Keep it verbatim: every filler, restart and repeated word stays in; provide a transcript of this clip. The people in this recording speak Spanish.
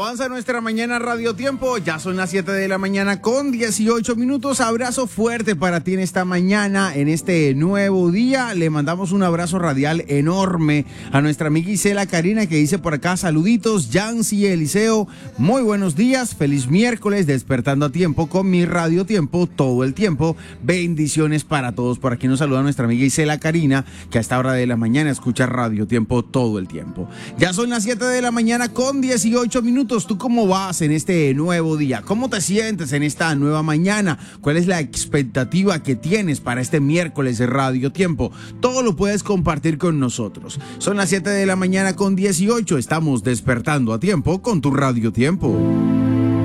Avanza nuestra mañana Radio Tiempo, ya son las siete de la mañana con dieciocho minutos. Abrazo fuerte para ti en esta mañana, en este nuevo día. Le mandamos un abrazo radial enorme a nuestra amiga Isela Karina, que dice por acá: saluditos, Yancy Eliseo, muy buenos días, feliz miércoles, despertando a tiempo con mi Radio Tiempo todo el tiempo. Bendiciones para todos. Por aquí nos saluda nuestra amiga Isela Karina, que a esta hora de la mañana escucha Radio Tiempo todo el tiempo. Ya son las siete de la mañana con dieciocho minutos. ¿Tú cómo vas en este nuevo día? ¿Cómo te sientes en esta nueva mañana? ¿Cuál es la expectativa que tienes para este miércoles de Radio Tiempo? Todo lo puedes compartir con nosotros. Son las siete de la mañana con dieciocho. Estamos despertando a tiempo con tu Radio Tiempo.